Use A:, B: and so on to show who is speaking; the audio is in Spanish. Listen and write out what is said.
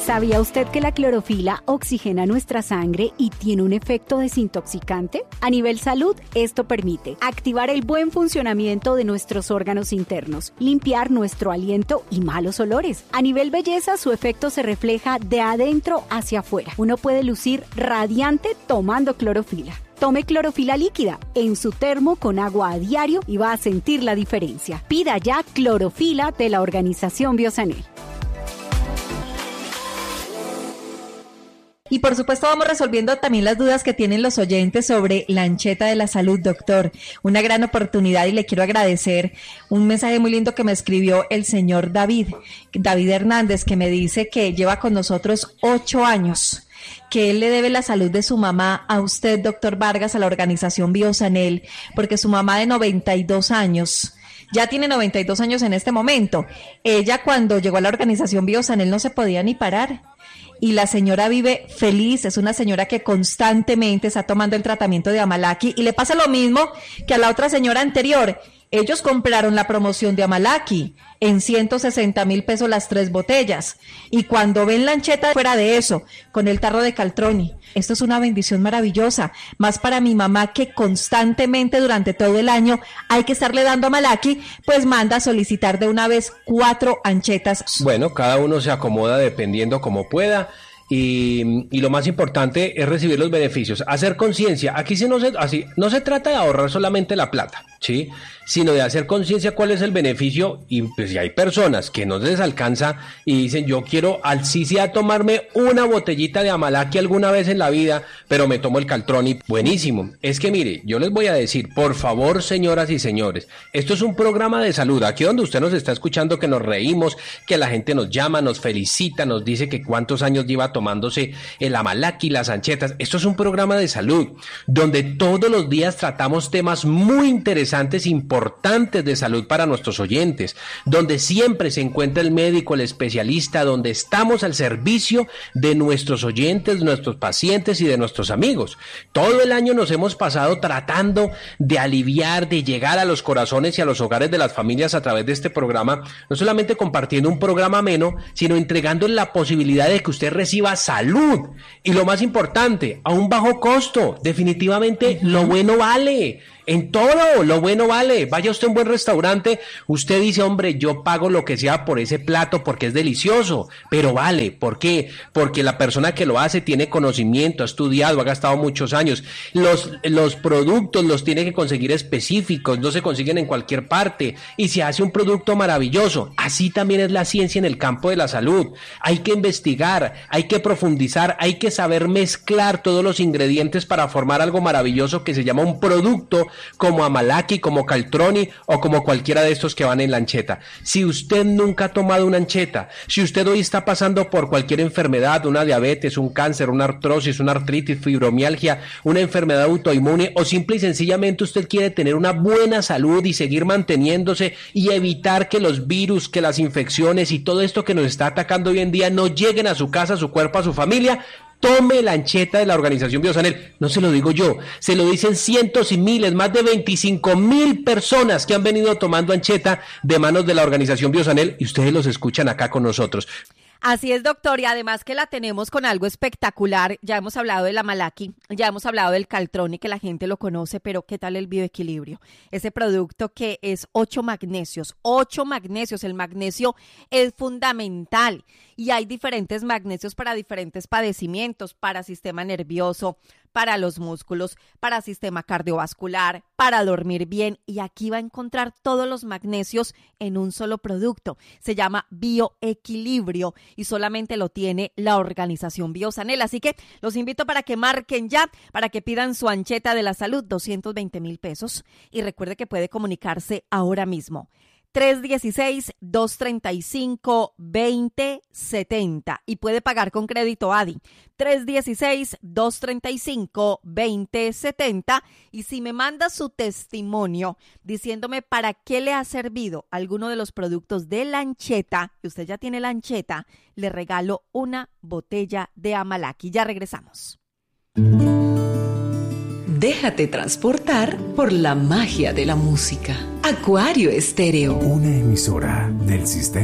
A: ¿Sabía usted que la clorofila oxigena nuestra sangre y tiene un efecto desintoxicante? A nivel salud, esto permite activar el buen funcionamiento de nuestros órganos internos, limpiar nuestro aliento y malos olores. A nivel belleza, su efecto se refleja de adentro hacia afuera. Uno puede lucir radiante tomando clorofila. Tome clorofila líquida en su termo con agua a diario y va a sentir la diferencia. Pida ya clorofila de la Organización Biosanel.
B: Y por supuesto vamos resolviendo también las dudas que tienen los oyentes sobre la ancheta de la salud, doctor. Una gran oportunidad y le quiero agradecer un mensaje muy lindo que me escribió el señor David Hernández, que me dice que lleva con nosotros 8 años, que él le debe la salud de su mamá a usted, doctor Vargas, a la Organización Biosanel, porque su mamá de 92 años... ya tiene 92 años en este momento. Ella cuando llegó a la Organización Biosanel no se podía ni parar. Y la señora vive feliz, es una señora que constantemente está tomando el tratamiento de Amalaki y le pasa lo mismo que a la otra señora anterior. Ellos compraron la promoción de Amalaki en 160,000 pesos las 3 botellas. Y cuando ven la ancheta fuera de eso, con el tarro de Caltroni, esto es una bendición maravillosa. Más para mi mamá que constantemente durante todo el año hay que estarle dando Amalaki, pues manda a solicitar de una vez 4 anchetas.
C: Bueno, cada uno se acomoda dependiendo como pueda. Y lo más importante es recibir los beneficios, hacer conciencia. Aquí no se trata de ahorrar solamente la plata, ¿sí? Sino de hacer conciencia cuál es el beneficio. Y pues si hay personas que no les alcanza y dicen yo quiero así sea tomarme una botellita de Amalaki alguna vez en la vida, pero me tomo el Caltroni, buenísimo. Es que mire, yo les voy a decir, por favor, señoras y señores, esto es un programa de salud, aquí donde usted nos está escuchando, que nos reímos, que la gente nos llama, nos felicita, nos dice que cuántos años lleva tomándose el Amalaki, las anchetas. Esto es un programa de salud donde todos los días tratamos temas muy interesantes, importantes de salud para nuestros oyentes, donde siempre se encuentra el médico, el especialista, donde estamos al servicio de nuestros oyentes, de nuestros pacientes y de nuestros amigos. Todo el año nos hemos pasado tratando de aliviar, de llegar a los corazones y a los hogares de las familias a través de este programa, no solamente compartiendo un programa ameno, sino entregando la posibilidad de que usted reciba salud y lo más importante, a un bajo costo. Definitivamente lo bueno vale. En todo, lo bueno vale. Vaya usted a un buen restaurante, usted dice, hombre, yo pago lo que sea por ese plato porque es delicioso, pero vale. ¿Por qué? Porque la persona que lo hace tiene conocimiento, ha estudiado, ha gastado muchos años. Los productos los tiene que conseguir específicos, no se consiguen en cualquier parte y se hace un producto maravilloso. Así también es la ciencia en el campo de la salud. Hay que investigar, hay que profundizar, hay que saber mezclar todos los ingredientes para formar algo maravilloso que se llama un producto como Amalaki, como Caltroni o como cualquiera de estos que van en la ancheta. Si usted nunca ha tomado una ancheta, si usted hoy está pasando por cualquier enfermedad, una diabetes, un cáncer, una artrosis, una artritis, fibromialgia, una enfermedad autoinmune o simple y sencillamente usted quiere tener una buena salud y seguir manteniéndose y evitar que los virus, que las infecciones y todo esto que nos está atacando hoy en día no lleguen a su casa, a su cuerpo, a su familia, tome la ancheta de la Organización Biosanel. No se lo digo yo, se lo dicen cientos y miles, más de 25,000 personas que han venido tomando ancheta de manos de la Organización Biosanel y ustedes los escuchan acá con nosotros.
D: Así es, doctor, y además que la tenemos con algo espectacular. Ya hemos hablado del Amalaki, ya hemos hablado del Caltroni, que la gente lo conoce, pero ¿qué tal el bioequilibrio? Ese producto que es 8 magnesios, el magnesio es fundamental y hay diferentes magnesios para diferentes padecimientos, para sistema nervioso, para los músculos, para sistema cardiovascular, para dormir bien, y aquí va a encontrar todos los magnesios en un solo producto. Se llama Bioequilibrio y solamente lo tiene la Organización Biosanel. Así que los invito para que marquen ya, para que pidan su ancheta de la salud, 220,000 pesos. Y recuerde que puede comunicarse ahora mismo. 316-235-2070 y puede pagar con crédito ADI. 316-235-2070 y si me manda su testimonio diciéndome para qué le ha servido alguno de los productos de la ancheta, y usted ya tiene la ancheta, le regalo una botella de Amalaki. Ya regresamos.
E: Déjate transportar por la magia de la música. Acuario Estéreo.
F: Una emisora del sistema